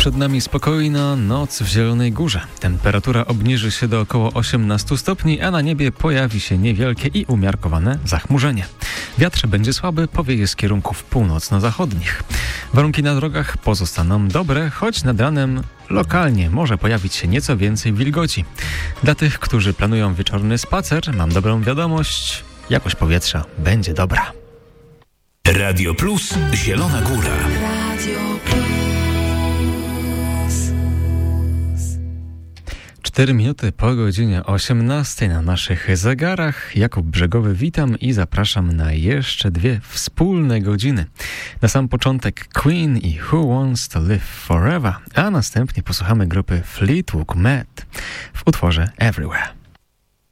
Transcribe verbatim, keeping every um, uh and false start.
Przed nami spokojna noc w Zielonej Górze. Temperatura obniży się do około osiemnastu stopni, a na niebie pojawi się niewielkie i umiarkowane zachmurzenie. Wiatr będzie słaby, powieje z kierunków północno-zachodnich. Warunki na drogach pozostaną dobre, choć nad ranem lokalnie może pojawić się nieco więcej wilgoci. Dla tych, którzy planują wieczorny spacer, mam dobrą wiadomość. Jakość powietrza będzie dobra. Radio Plus Zielona Góra. Radio Plus. Cztery minuty po godzinie osiemnastej na naszych zegarach. Jakub Brzegowy, witam i zapraszam na jeszcze dwie wspólne godziny. Na sam początek Queen i Who Wants to Live Forever, a następnie posłuchamy grupy Fleetwood Mac w utworze Everywhere.